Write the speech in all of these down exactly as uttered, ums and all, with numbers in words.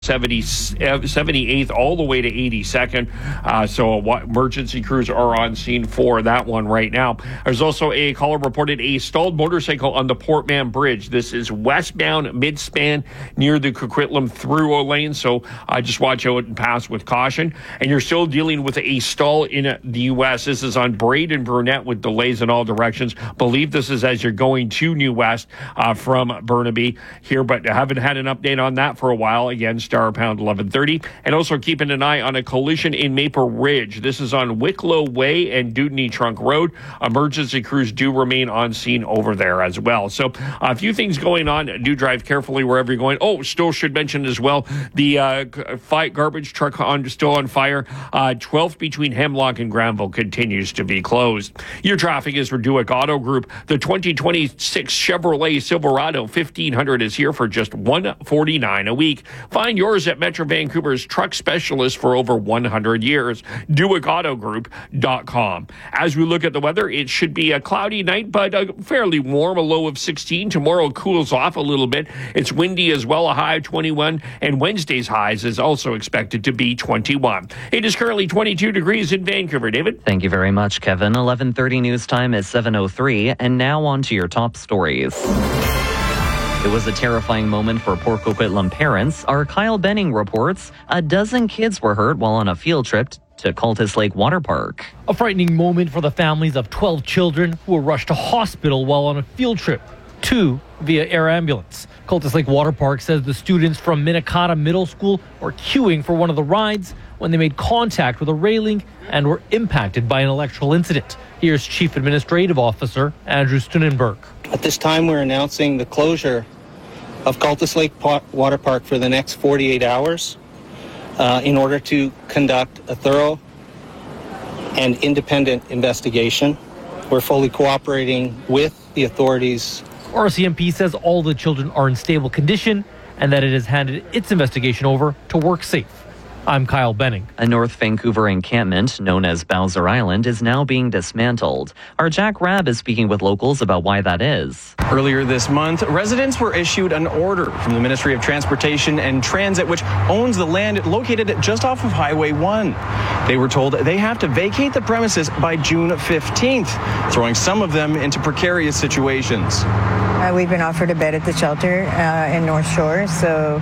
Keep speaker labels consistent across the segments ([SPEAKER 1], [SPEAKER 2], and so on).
[SPEAKER 1] seventy-eighth all the way to eighty-second. Uh, so uh, emergency crews are on scene for that one right now. There's also a caller reported a stalled motorcycle on the Port Mann Bridge. This is westbound mid-span near the Coquitlam through lane. So uh, just watch out and pass with caution. And you're still dealing with a stall in the U S. This is on Braid and Burnett with delays in all directions. Believe this is as you're going to New West uh, from Burnaby here, but I haven't had an update on that for a while. Again, star pound eleven thirty. And also keeping an eye on a collision in Maple Ridge. This is on Wicklow Way and Dewdney Trunk Road. Emergency crews do remain on scene over there as well. So a few things going on. Do drive carefully wherever you're going. Oh, still should mention as well, the uh, fight garbage truck on, still on fire. Uh, twelfth between Hemlock and Granville continues to be closed. Your traffic is for Duick Auto Group. The twenty twenty-six Chevrolet Silverado fifteen hundred is here for just one hundred forty-nine dollars a week. Find yours at Metro Vancouver's truck specialist for over one hundred years. Duick Auto Group dot com. As we look at the weather, it should be a cloudy night, but uh, fairly warm, a low of sixteen. Tomorrow cools off a little bit. It's windy as well, a high of twenty-one, and Wednesday's highs is also expected to be twenty-one. It is currently twenty-two degrees in Vancouver. David?
[SPEAKER 2] Thank you very much, Kevin. eleven thirty news time is seven oh three, and now on to your top stories. It was a terrifying moment for Port Coquitlam parents. Our Kyle Benning reports a dozen kids were hurt while on a field trip to Cultus Lake Water Park.
[SPEAKER 3] A frightening moment for the families of twelve children who were rushed to hospital while on a field trip, two via air ambulance. Cultus Lake Water Park says the students from Minikata Middle School were queuing for one of the rides when they made contact with a railing and were impacted by an electrical incident. Here's Chief Administrative Officer Andrew Stunenberg.
[SPEAKER 4] At this time, we're announcing the closure of Cultus Lake Water Park for the next forty-eight hours uh, in order to conduct a thorough and independent investigation. We're fully cooperating with the authorities.
[SPEAKER 3] R C M P says all the children are in stable condition and that it has handed its investigation over to WorkSafe. I'm Kyle Benning.
[SPEAKER 2] A North Vancouver encampment known as Bowser Island is now being dismantled. Our Jack Rabb is speaking with locals about why that is.
[SPEAKER 5] Earlier this month, residents were issued an order from the Ministry of Transportation and Transit, which owns the land located just off of Highway one. They were told they have to vacate the premises by June fifteenth, throwing some of them into precarious situations.
[SPEAKER 6] Uh, we've been offered a bed at the shelter uh, in North Shore, so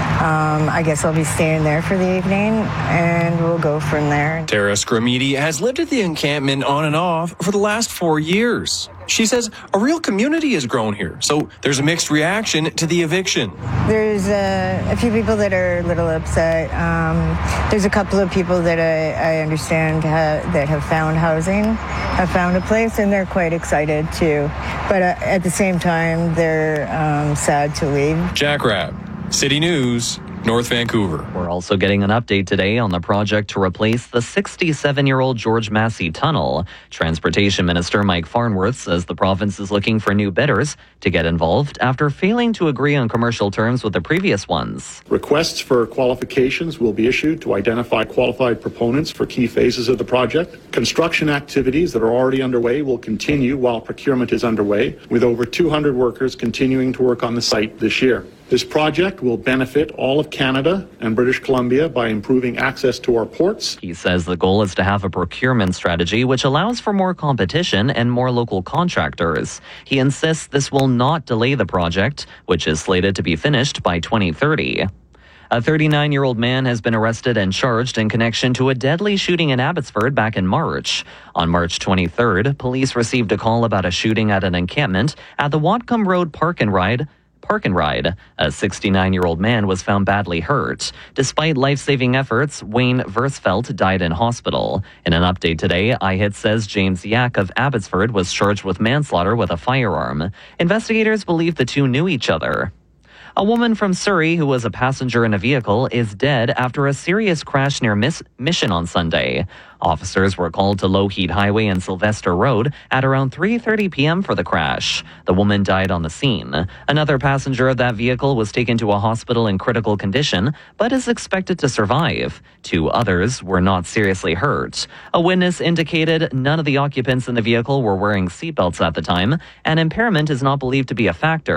[SPEAKER 6] um, I guess I'll be staying there for the evening, and we'll go from there.
[SPEAKER 7] Tara Scramidi has lived at the encampment on and off for the last four years. She says a real community has grown here, so there's a mixed reaction to the eviction.
[SPEAKER 6] There's uh, a few people that are a little upset. Um, there's a couple of people that I, I understand ha- that have found housing, have found a place, and they're quite excited too. But uh, at the same time, they're um, sad to leave.
[SPEAKER 7] Jack Rabb, City News, North Vancouver.
[SPEAKER 2] We're also getting an update today on the project to replace the sixty-seven-year-old George Massey Tunnel. Transportation Minister Mike Farnworth says the province is looking for new bidders to get involved after failing to agree on commercial terms with the previous ones.
[SPEAKER 8] Requests for qualifications will be issued to identify qualified proponents for key phases of the project. Construction activities that are already underway will continue while procurement is underway, with over two hundred workers continuing to work on the site this year. This project will benefit all of Canada and British Columbia by improving access to our ports.
[SPEAKER 2] He says the goal is to have a procurement strategy which allows for more competition and more local contractors. He insists this will not delay the project, which is slated to be finished by twenty thirty. A thirty-nine-year-old man has been arrested and charged in connection to a deadly shooting in Abbotsford back in March. On March twenty-third, police received a call about a shooting at an encampment at the Whatcom Road Park and Ride. Park and Ride. A sixty-nine-year-old man was found badly hurt. Despite life-saving efforts, Wayne Versfeld died in hospital. In an update today, I H I T says James Yak of Abbotsford was charged with manslaughter with a firearm. Investigators believe the two knew each other. A woman from Surrey who was a passenger in a vehicle is dead after a serious crash near Miss Mission on Sunday. Officers were called to Lougheed Highway and Sylvester Road at around three thirty p.m. for the crash. The woman died on the scene. Another passenger of that vehicle was taken to a hospital in critical condition, but is expected to survive. Two others were not seriously hurt. A witness indicated none of the occupants in the vehicle were wearing seatbelts at the time, and impairment is not believed to be a factor.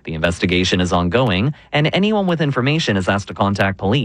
[SPEAKER 2] The investigation is ongoing, and anyone with information is asked to contact police.